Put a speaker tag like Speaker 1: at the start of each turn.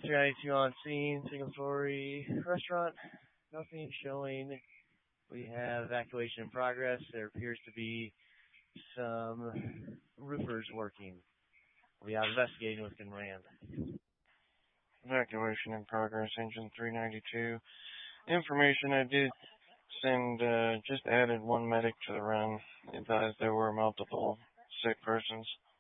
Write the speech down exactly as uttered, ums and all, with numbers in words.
Speaker 1: three ninety-two on scene, single story restaurant. Nothing showing. We have evacuation in progress. There appears to be some roofers working. We are investigating what's been ran.
Speaker 2: Evacuation in progress, engine three ninety-two. Information I did send, uh, just added one medic to the run. Advised there were multiple sick persons.